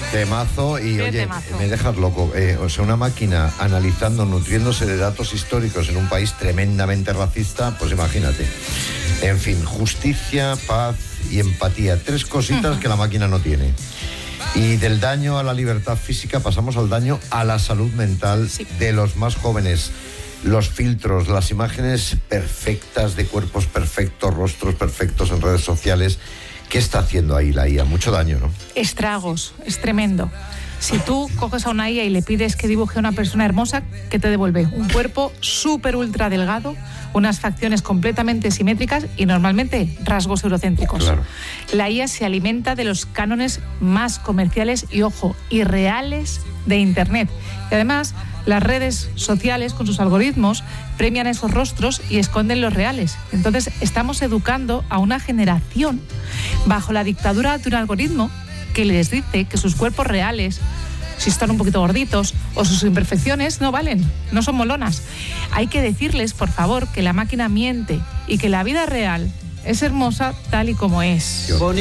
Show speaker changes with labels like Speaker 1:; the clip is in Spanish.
Speaker 1: Temazo y, oye,
Speaker 2: temazo.
Speaker 1: me dejas loco. O sea, una máquina analizando, nutriéndose de datos históricos en un país tremendamente racista, pues imagínate. En fin, justicia, paz y empatía. 3 cositas que la máquina no tiene. Y del daño a la libertad física pasamos al daño a la salud mental de los más jóvenes. Los filtros, las imágenes perfectas de cuerpos perfectos, rostros perfectos en redes sociales. ¿Qué está haciendo ahí la IA? Mucho daño, ¿no?
Speaker 2: Estragos, es tremendo. Si tú coges a una IA y le pides que dibuje a una persona hermosa, ¿qué te devuelve? Un cuerpo súper ultra delgado, unas facciones completamente simétricas y normalmente rasgos eurocéntricos.
Speaker 1: Claro.
Speaker 2: La IA se alimenta de los cánones más comerciales y, ojo, irreales de Internet. Y además, las redes sociales, con sus algoritmos, premian esos rostros y esconden los reales. Entonces, estamos educando a una generación bajo la dictadura de un algoritmo que les dice que sus cuerpos reales, si están un poquito gorditos o sus imperfecciones, no valen, no son molonas. Hay que decirles, por favor, que la máquina miente y que la vida real es hermosa tal y como es.